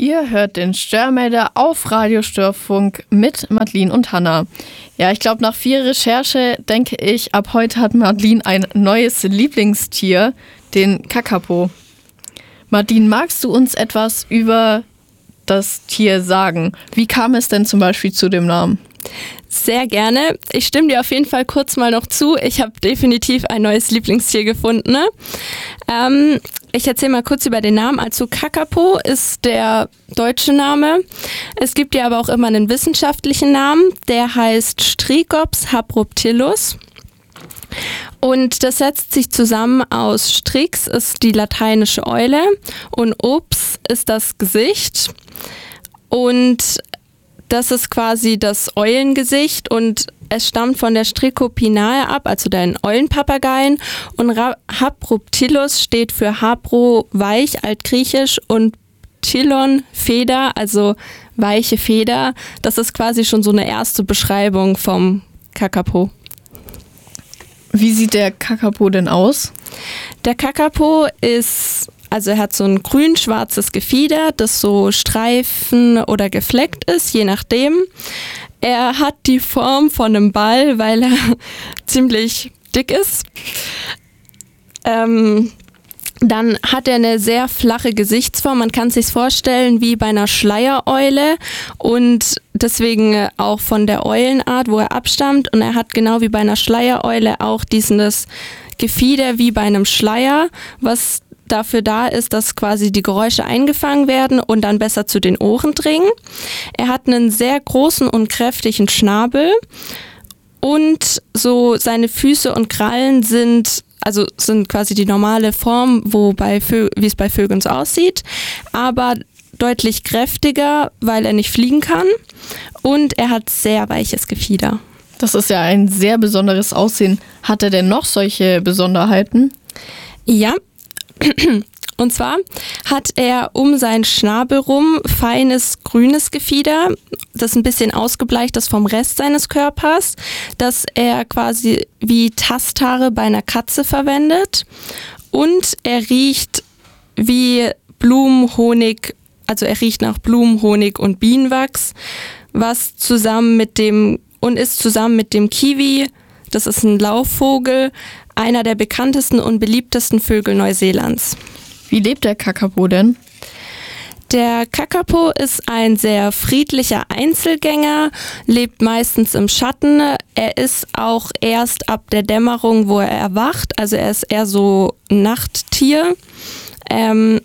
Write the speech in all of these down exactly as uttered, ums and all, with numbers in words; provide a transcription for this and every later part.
Ihr hört den Störmelder auf Radio Störfunk mit Madeline und Hannah. Ja, ich glaube, nach viel Recherche denke ich, ab heute hat Madeline ein neues Lieblingstier, den Kakapo. Madeline, magst du uns etwas über das Tier sagen? Wie kam es denn zum Beispiel zu dem Namen? Sehr gerne. Ich stimme dir auf jeden Fall kurz mal noch zu. Ich habe definitiv ein neues Lieblingstier gefunden. Ne? Ähm, ich erzähle mal kurz über den Namen. Also Kakapo ist der deutsche Name. Es gibt ja aber auch immer einen wissenschaftlichen Namen. Der heißt Strigops habruptillus. Und das setzt sich zusammen aus Strix, ist die lateinische Eule, und Ops ist das Gesicht. Und das ist quasi das Eulengesicht und es stammt von der Stricopinae ab, also den Eulenpapageien. Und habruptillus steht für Habro, weich, altgriechisch, und Ptilon, Feder, also weiche Feder. Das ist quasi schon so eine erste Beschreibung vom Kakapo. Wie sieht der Kakapo denn aus? Der Kakapo ist, also er hat so ein grün-schwarzes Gefieder, das so Streifen oder gefleckt ist, je nachdem. Er hat die Form von einem Ball, weil er ziemlich dick ist. Ähm, dann hat er eine sehr flache Gesichtsform. Man kann es sich vorstellen wie bei einer Schleiereule und deswegen auch von der Eulenart, wo er abstammt. Und er hat genau wie bei einer Schleiereule auch dieses Gefieder wie bei einem Schleier, was dafür da ist, dass quasi die Geräusche eingefangen werden und dann besser zu den Ohren dringen. Er hat einen sehr großen und kräftigen Schnabel und so seine Füße und Krallen sind also sind quasi die normale Form, wo bei Vö- wie es bei Vögeln so aussieht, aber deutlich kräftiger, weil er nicht fliegen kann, und er hat sehr weiches Gefieder. Das ist ja ein sehr besonderes Aussehen. Hat er denn noch solche Besonderheiten? Ja, und zwar hat er um seinen Schnabel rum feines grünes Gefieder, das ein bisschen ausgebleicht ist vom Rest seines Körpers, das er quasi wie Tasthaare bei einer Katze verwendet, und er riecht wie Blumen, Honig, also er riecht nach Blumen, Honig und Bienenwachs, was zusammen mit dem und ist zusammen mit dem Kiwi, das ist ein Laufvogel, einer der bekanntesten und beliebtesten Vögel Neuseelands. Wie lebt der Kakapo denn? Der Kakapo ist ein sehr friedlicher Einzelgänger, lebt meistens im Schatten. Er ist auch erst ab der Dämmerung, wo er erwacht, also er ist eher so ein Nachttier. Ähm,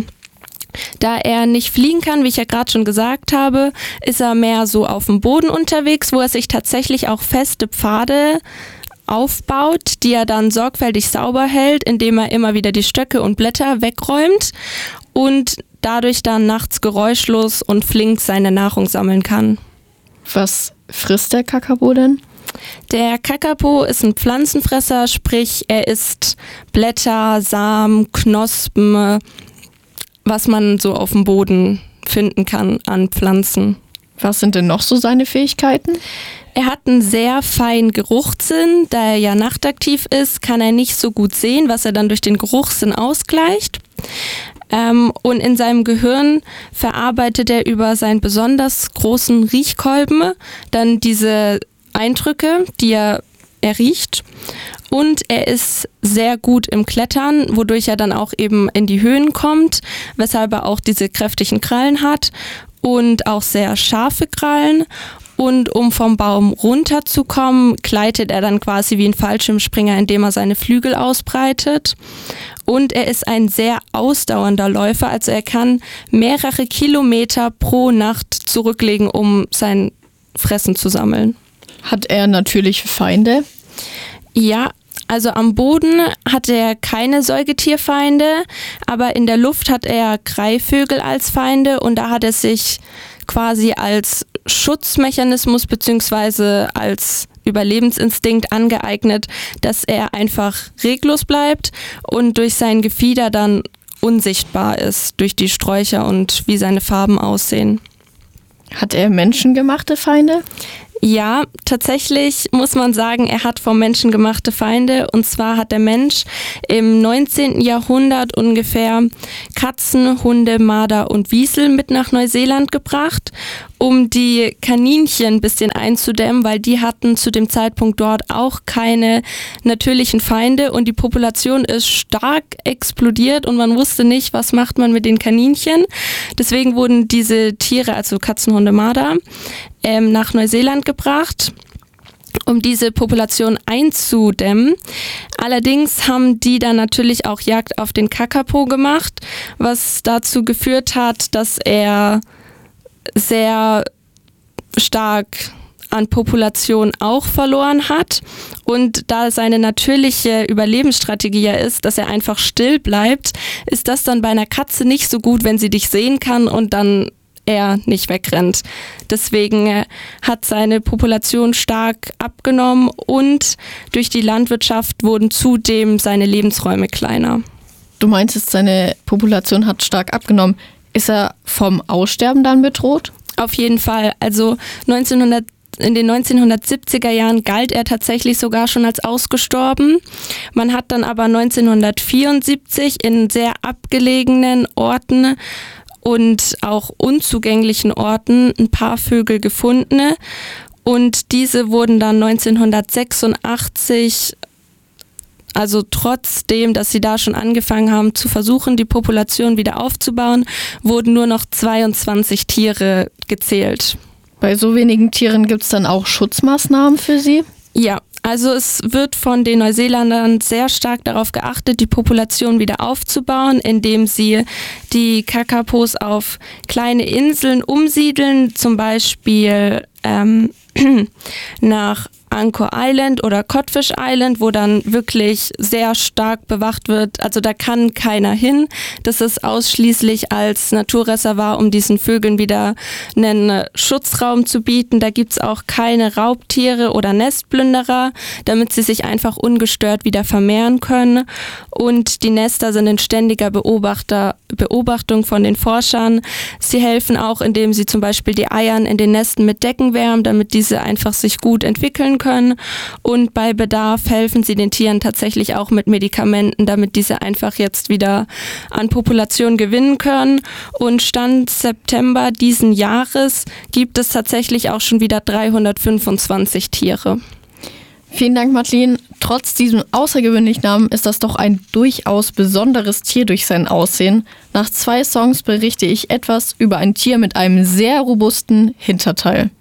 Da er nicht fliegen kann, wie ich ja gerade schon gesagt habe, ist er mehr so auf dem Boden unterwegs, wo er sich tatsächlich auch feste Pfade aufbaut, die er dann sorgfältig sauber hält, indem er immer wieder die Stöcke und Blätter wegräumt und dadurch dann nachts geräuschlos und flink seine Nahrung sammeln kann. Was frisst der Kakapo denn? Der Kakapo ist ein Pflanzenfresser, sprich er isst Blätter, Samen, Knospen, was man so auf dem Boden finden kann an Pflanzen. Was sind denn noch so seine Fähigkeiten? Er hat einen sehr feinen Geruchssinn. Da er ja nachtaktiv ist, kann er nicht so gut sehen, was er dann durch den Geruchssinn ausgleicht. Ähm, und in seinem Gehirn verarbeitet er über seinen besonders großen Riechkolben dann diese Eindrücke, die er, er riecht. Und er ist sehr gut im Klettern, wodurch er dann auch eben in die Höhen kommt, weshalb er auch diese kräftigen Krallen hat und auch sehr scharfe Krallen. Und um vom Baum runterzukommen, gleitet er dann quasi wie ein Fallschirmspringer, indem er seine Flügel ausbreitet. Und er ist ein sehr ausdauernder Läufer, also er kann mehrere Kilometer pro Nacht zurücklegen, um sein Fressen zu sammeln. Hat er natürliche Feinde? Ja, also am Boden hat er keine Säugetierfeinde, aber in der Luft hat er Greifvögel als Feinde und da hat er sich quasi als Schutzmechanismus bzw. als Überlebensinstinkt angeeignet, dass er einfach reglos bleibt und durch sein Gefieder dann unsichtbar ist, durch die Sträucher und wie seine Farben aussehen. Hat er menschengemachte Feinde? Ja, tatsächlich muss man sagen, er hat vom Menschen gemachte Feinde. Und zwar hat der Mensch im neunzehnten Jahrhundert ungefähr Katzen, Hunde, Marder und Wiesel mit nach Neuseeland gebracht, um die Kaninchen ein bisschen einzudämmen, weil die hatten zu dem Zeitpunkt dort auch keine natürlichen Feinde und die Population ist stark explodiert und man wusste nicht, was macht man mit den Kaninchen. Deswegen wurden diese Tiere, also Katzen, Hunde, Marder, ähm, nach Neuseeland gebracht, um diese Population einzudämmen. Allerdings haben die dann natürlich auch Jagd auf den Kakapo gemacht, was dazu geführt hat, dass er sehr stark an Population auch verloren hat. Und da seine natürliche Überlebensstrategie ja ist, dass er einfach still bleibt, ist das dann bei einer Katze nicht so gut, wenn sie dich sehen kann und dann er nicht wegrennt. Deswegen hat seine Population stark abgenommen und durch die Landwirtschaft wurden zudem seine Lebensräume kleiner. Du meintest, seine Population hat stark abgenommen. Ist er vom Aussterben dann bedroht? Auf jeden Fall. Also neunzehnhundert In den neunzehnhundertsiebziger Jahren galt er tatsächlich sogar schon als ausgestorben. Man hat dann aber neunzehnhundertvierundsiebzig in sehr abgelegenen Orten und auch unzugänglichen Orten ein paar Vögel gefunden. Und diese wurden dann neunzehnhundertsechsundachtzig, also trotzdem, dass sie da schon angefangen haben zu versuchen, die Population wieder aufzubauen, wurden nur noch zweiundzwanzig Tiere gezählt. Bei so wenigen Tieren gibt es dann auch Schutzmaßnahmen für sie? Ja, also es wird von den Neuseeländern sehr stark darauf geachtet, die Population wieder aufzubauen, indem sie die Kakapos auf kleine Inseln umsiedeln, zum Beispiel ähm, nach Angkor Island oder Codfish Island, wo dann wirklich sehr stark bewacht wird. Also da kann keiner hin. Das ist ausschließlich als Naturreservat, um diesen Vögeln wieder einen Schutzraum zu bieten. Da gibt es auch keine Raubtiere oder Nestplünderer, damit sie sich einfach ungestört wieder vermehren können. Und die Nester sind in ständiger Beobachter, Beobachtung von den Forschern. Sie helfen auch, indem sie zum Beispiel die Eier in den Nesten mit Decken wärmen, damit diese einfach sich gut entwickeln können, und bei Bedarf helfen sie den Tieren tatsächlich auch mit Medikamenten, damit diese einfach jetzt wieder an Population gewinnen können. Und Stand September diesen Jahres gibt es tatsächlich auch schon wieder dreihundertfünfundzwanzig Tiere. Vielen Dank, Madeleine. Trotz diesem außergewöhnlichen Namen ist das doch ein durchaus besonderes Tier durch sein Aussehen. Nach zwei Songs berichte ich etwas über ein Tier mit einem sehr robusten Hinterteil.